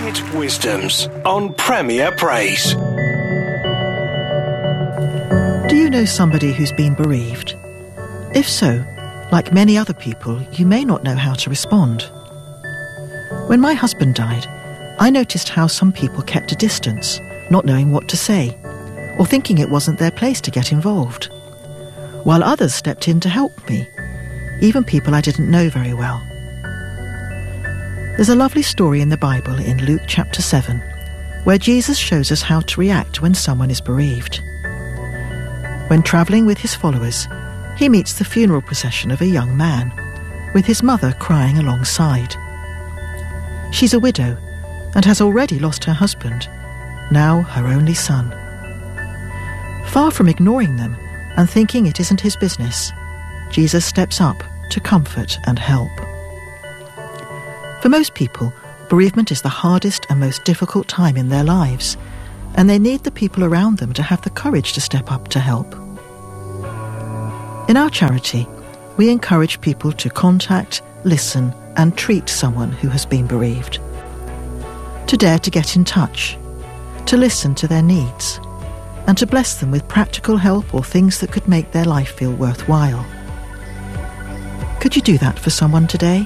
Cricket Wisdoms on Premier Praise. Do you know somebody who's been bereaved? If so, like many other people, you may not know how to respond. When my husband died, I noticed how some people kept a distance, not knowing what to say, or thinking it wasn't their place to get involved, while others stepped in to help me, even people I didn't know very well. There's a lovely story in the Bible in Luke chapter 7, where Jesus shows us how to react when someone is bereaved. When travelling with his followers, he meets the funeral procession of a young man, with his mother crying alongside. She's a widow and has already lost her husband, now her only son. Far from ignoring them and thinking it isn't his business, Jesus steps up to comfort and help. For most people, bereavement is the hardest and most difficult time in their lives, and they need the people around them to have the courage to step up to help. In our charity, we encourage people to contact, listen, and treat someone who has been bereaved. To dare to get in touch, to listen to their needs, and to bless them with practical help or things that could make their life feel worthwhile. Could you do that for someone today?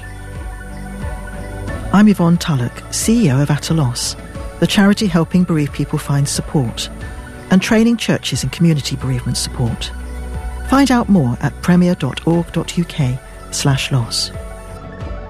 I'm Yvonne Tullock, CEO of At a Loss, the charity helping bereaved people find support and training churches in community bereavement support. Find out more at premier.org.uk/loss.